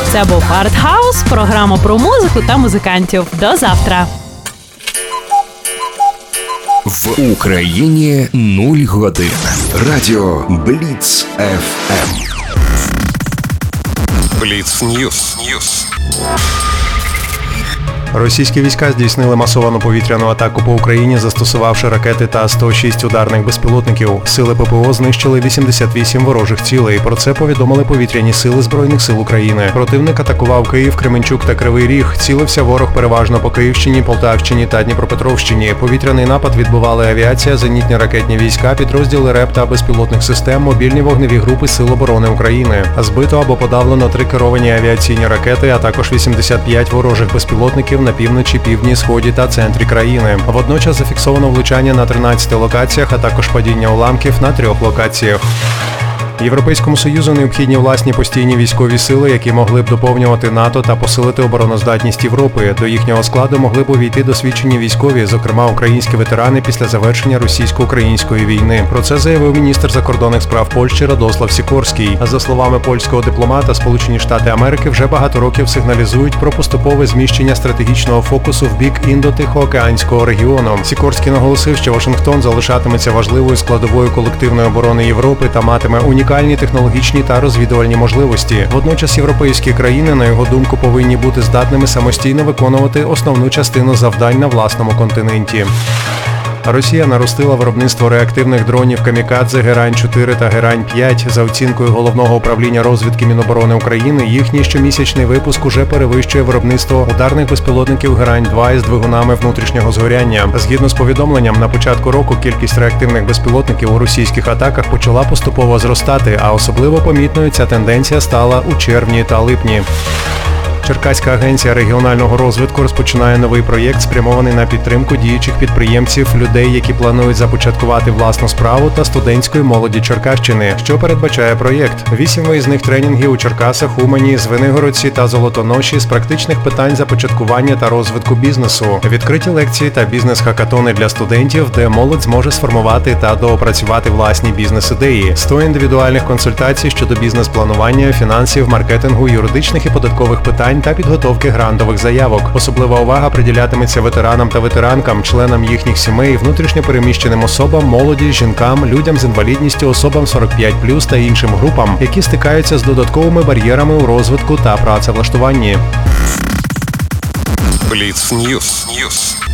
Це був Артхаус, програма про музику та музикантів. До завтра! В Україні 0 годин. Радіо Бліц FM. Бліц Ньюс. Російські війська здійснили масовану повітряну атаку по Україні, застосувавши ракети та 106 ударних безпілотників. Сили ППО знищили 88 ворожих цілей. Про це повідомили повітряні сили Збройних сил України. Противник атакував Київ, Кременчук та Кривий Ріг. Цілився ворог переважно по Київщині, Полтавщині та Дніпропетровщині. Повітряний напад відбували авіація, зенітні ракетні війська, підрозділи РЕП та безпілотних систем, мобільні вогневі групи Сил оборони України. Збито або подавлено 3 керовані авіаційні ракети, а також 85 ворожих безпілотників на півночі, півдні, сході та центрі країни. Водночас зафіксовано влучання на 13 локаціях, а також падіння уламків на 3 локаціях. Європейському Союзу необхідні власні постійні військові сили, які могли б доповнювати НАТО та посилити обороноздатність Європи. До їхнього складу могли б увійти досвідчені військові, зокрема українські ветерани після завершення російсько-української війни. Про це заявив міністр закордонних справ Польщі Радослав Сікорський. За словами польського дипломата, Сполучені Штати Америки вже багато років сигналізують про поступове зміщення стратегічного фокусу в бік Індо-Тихоокеанського регіону. Сікорський наголосив, що Вашингтон залишатиметься важливою складовою колективної оборони Європи та матиме унікальні технологічні та розвідувальні можливості. Водночас європейські країни, на його думку, повинні бути здатними самостійно виконувати основну частину завдань на власному континенті. Росія наростила виробництво реактивних дронів «Камікадзе», «Герань-4» та «Герань-5». За оцінкою Головного управління розвідки Міноборони України, їхній щомісячний випуск уже перевищує виробництво ударних безпілотників «Герань-2» із двигунами внутрішнього згоряння. Згідно з повідомленням, на початку року кількість реактивних безпілотників у російських атаках почала поступово зростати, а особливо помітною ця тенденція стала у червні та липні. Черкаська агенція регіонального розвитку розпочинає новий проєкт, спрямований на підтримку діючих підприємців, людей, які планують започаткувати власну справу, та студентської молоді Черкащини. Що передбачає проєкт? 8 виїзних тренінгів у Черкасах, Умані, Звенигородці та Золотоноші з практичних питань започаткування та розвитку бізнесу. Відкриті лекції та бізнес-хакатони для студентів, де молодь зможе сформувати та доопрацювати власні бізнес-ідеї. 100 індивідуальних консультацій щодо бізнес-планування, фінансів, маркетингу, юридичних і податкових питань та підготовки грантових заявок. Особлива увага приділятиметься ветеранам та ветеранкам, членам їхніх сімей, внутрішньо переміщеним особам, молоді, жінкам, людям з інвалідністю, особам 45+, та іншим групам, які стикаються з додатковими бар'єрами у розвитку та працевлаштуванні. Бліц Ньюс.